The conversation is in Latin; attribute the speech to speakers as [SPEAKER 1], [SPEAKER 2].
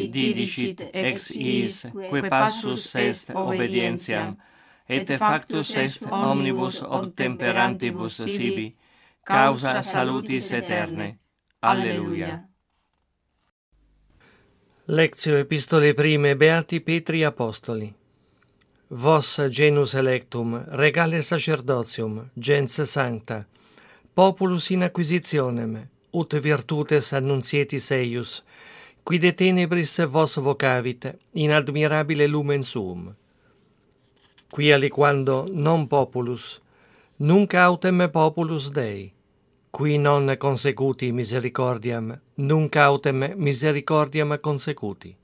[SPEAKER 1] didicit ex iis, que passus est obedientiam, et factus est omnibus obtemperantibus sibi, causa salutis eterne. Alleluia.
[SPEAKER 2] Lectio Epistolae Prime Beati Petri Apostoli. Vos genus electum, regale sacerdotium, gens sancta, populus in acquisitionem, ut virtutes annunzietis eius, qui de tenebris vos vocavit in admirabile lumen suum. Qui aliquando non populus, nunc autem populus Dei, qui non consecuti misericordiam, nunc autem misericordiam consecuti.